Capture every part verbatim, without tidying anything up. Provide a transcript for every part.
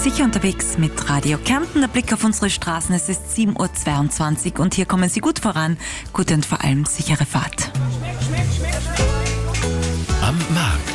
Sicher unterwegs mit Radio Kärnten. Der Blick auf unsere Straßen. Es ist sieben Uhr zweiundzwanzig und hier kommen Sie gut voran. Gute und vor allem sichere Fahrt. Am Markt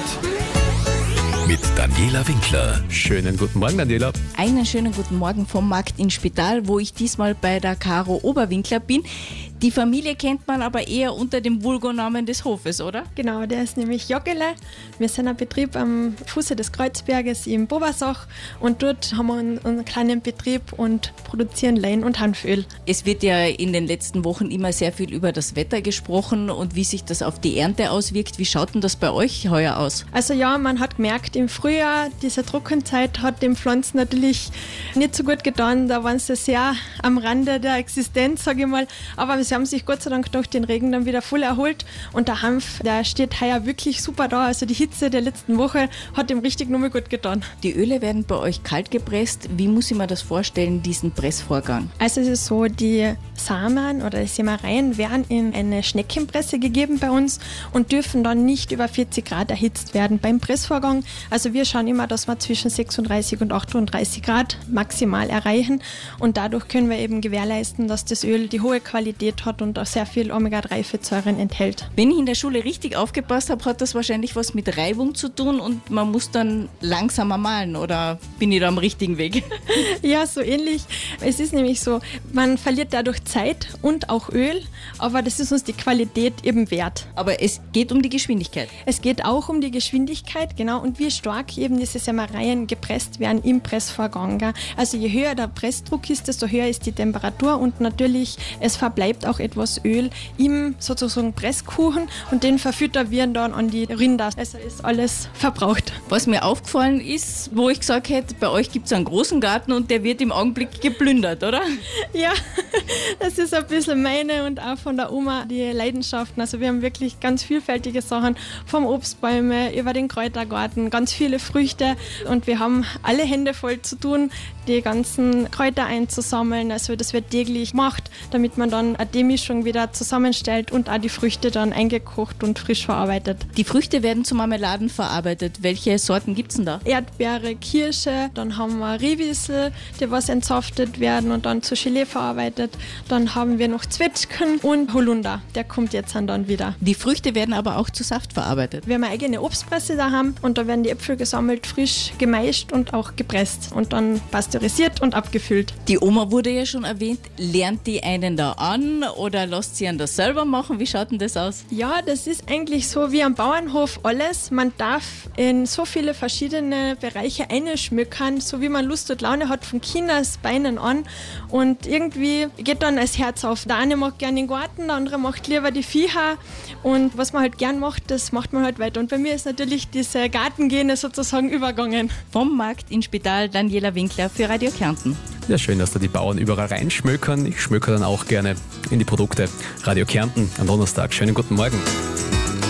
mit Daniela Winkler. Schönen guten Morgen, Daniela. Einen schönen guten Morgen vom Markt in Spital, wo ich diesmal bei der Caro Oberwinkler bin. Die Familie kennt man aber eher unter dem Vulgonamen des Hofes, oder? Genau, der ist nämlich Joggele. Wir sind ein Betrieb am Fuße des Kreuzberges in Bobersach und dort haben wir einen, einen kleinen Betrieb und produzieren Lein- und Hanföl. Es wird ja in den letzten Wochen immer sehr viel über das Wetter gesprochen und wie sich das auf die Ernte auswirkt. Wie schaut denn das bei euch heuer aus? Also ja, man hat gemerkt, im Frühjahr, diese Trockenzeit hat den Pflanzen natürlich nicht so gut getan. Da waren sie sehr am Rande der Existenz, sage ich mal. Aber sie haben sich Gott sei Dank durch den Regen dann wieder voll erholt und der Hanf, der steht heuer wirklich super da. Also die Hitze der letzten Woche hat ihm richtig nochmal gut getan. Die Öle werden bei euch kalt gepresst. Wie muss ich mir das vorstellen, diesen Pressvorgang? Also es ist so, die Samen oder die Sämereien werden in eine Schneckenpresse gegeben bei uns und dürfen dann nicht über vierzig Grad erhitzt werden beim Pressvorgang. Also wir schauen immer, dass wir zwischen sechsunddreißig und achtunddreißig Grad maximal erreichen und dadurch können wir eben gewährleisten, dass das Öl die hohe Qualität hat und auch sehr viel Omega drei Fettsäuren enthält. Wenn ich in der Schule richtig aufgepasst habe, hat das wahrscheinlich was mit Reibung zu tun und man muss dann langsamer mahlen, oder bin ich da am richtigen Weg? Ja, so ähnlich. Es ist nämlich so, man verliert dadurch Zeit und auch Öl, aber das ist uns die Qualität eben wert. Aber es geht um die Geschwindigkeit. Es geht auch um die Geschwindigkeit, genau, und wie stark eben diese Sämereien gepresst werden im Pressvorgang. Gell? Also je höher der Pressdruck ist, desto höher ist die Temperatur und natürlich, es verbleibt auch etwas Öl im sozusagen Presskuchen und den verfüttern wir dann an die Rinder. Also ist alles verbraucht. Was mir aufgefallen ist, wo ich gesagt hätte, bei euch gibt es einen großen Garten und der wird im Augenblick geplündert, oder? Ja, das ist ein bisschen meine und auch von der Oma die Leidenschaften. Also wir haben wirklich ganz vielfältige Sachen, vom Obstbäume über den Kräutergarten, ganz viele Früchte und wir haben alle Hände voll zu tun, die ganzen Kräuter einzusammeln. Also das wird täglich gemacht, damit man dann die Mischung wieder zusammenstellt und auch die Früchte dann eingekocht und frisch verarbeitet. Die Früchte werden zu Marmeladen verarbeitet. Welche Sorten gibt es denn da? Erdbeere, Kirsche, dann haben wir Rivisel, die was entsaftet werden und dann zu Gelee verarbeitet. Dann haben wir noch Zwetschgen und Holunder, der kommt jetzt dann wieder. Die Früchte werden aber auch zu Saft verarbeitet. Wir haben eine eigene Obstpresse daheim und da werden die Äpfel gesammelt, frisch gemeischt und auch gepresst und dann pasteurisiert und abgefüllt. Die Oma wurde ja schon erwähnt. Lernt die einen da an oder lasst sie einen das selber machen? Wie schaut denn das aus? Ja, das ist eigentlich so wie am Bauernhof alles. Man darf in so viele verschiedene Bereiche einschmückern, so wie man Lust und Laune hat, von Kindesbeinen an. Und irgendwie geht dann das Herz auf. Der eine macht gerne den Garten, der andere macht lieber die Viecher. Und was man halt gern macht, das macht man halt weiter. Und bei mir ist natürlich diese Gartengene sozusagen übergangen. Vom Markt in Spital, Daniela Winkler für Radio Kärnten. Ja, schön, dass da die Bauern überall reinschmökern. Ich schmökere dann auch gerne in die Produkte. Radio Kärnten am Donnerstag. Schönen guten Morgen.